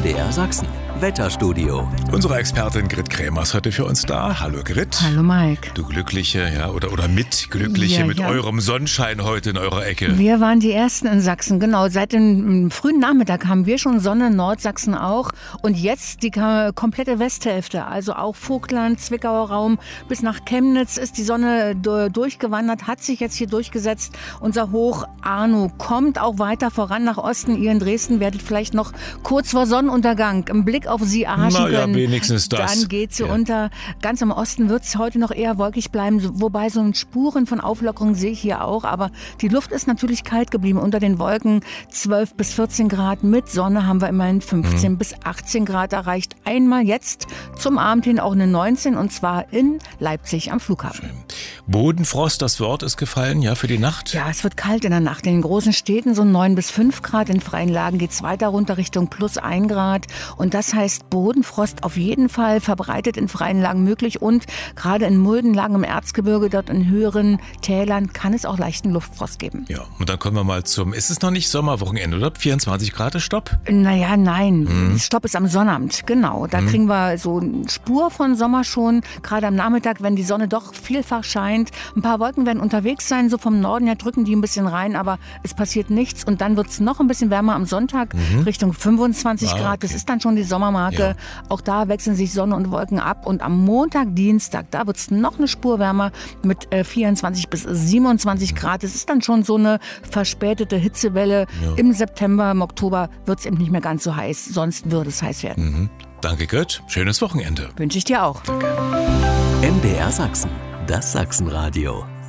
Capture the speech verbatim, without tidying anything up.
M D R Sachsen. Wetterstudio. Unsere Expertin Grit Krämer ist heute für uns da. Hallo Grit. Hallo Mike. Du Glückliche, ja, oder, oder Mitglückliche Ja, mit ja. eurem Sonnenschein heute in eurer Ecke. Wir waren die Ersten in Sachsen, genau. Seit dem frühen Nachmittag haben wir schon Sonne, Nordsachsen auch. Und jetzt die ka- komplette Westhälfte, also auch Vogtland, Zwickauer Raum bis nach Chemnitz ist die Sonne du- durchgewandert, hat sich jetzt hier durchgesetzt. Unser Hoch Arno kommt auch weiter voran nach Osten. Ihr in Dresden werdet vielleicht noch kurz vor Sonnenuntergang einen Blick auf sie erhaschen Na ja, können. wenigstens das. Dann geht sie Ja. unter. Ganz im Osten wird es heute noch eher wolkig bleiben, so- wobei so ein Spuren von Auflockerung sehe ich hier auch. Aber die Luft ist natürlich kalt geblieben. Unter den Wolken zwölf bis vierzehn Grad. Mit Sonne haben wir immerhin fünfzehn bis achtzehn Grad erreicht. Einmal jetzt zum Abend hin auch eine neunzehn, und zwar in Leipzig am Flughafen. Bodenfrost, das Wort ist gefallen, ja, für die Nacht? Ja, es wird kalt in der Nacht. In den großen Städten so neun bis fünf Grad. In freien Lagen geht es weiter runter Richtung plus ein Grad. Und das heißt Bodenfrost auf jeden Fall, verbreitet in freien Lagen möglich. Und gerade in Muldenlagen im Erzgebirge, dort in höheren Tälern, kann es auch leichten Luftfrost geben. Ja, und dann kommen wir mal zum, ist es noch nicht Sommerwochenende, oder? vierundzwanzig Grad ist Stopp? Naja, nein. Stopp ist am Sonnabend, genau. Da kriegen wir so eine Spur von Sommer schon. Gerade am Nachmittag, wenn die Sonne doch vielfach scheint. Ein paar Wolken werden unterwegs sein, so vom Norden her drücken die ein bisschen rein, aber es passiert nichts. Und dann wird es noch ein bisschen wärmer am Sonntag, Richtung fünfundzwanzig Ah, Grad. okay. Das ist dann schon die Sommermarke. Ja. Auch da wechseln sich Sonne und Wolken ab. Und am Montag, Dienstag, da wird es noch eine Spur wärmer mit äh, vierundzwanzig bis siebenundzwanzig Grad. Das ist dann schon so eine verspätete Hitzewelle. Ja. Im September, im Oktober wird es eben nicht mehr ganz so heiß. Sonst würde es heiß werden. Danke, Grit. Schönes Wochenende. Wünsche ich dir auch. M D R Sachsen. Das Sachsenradio.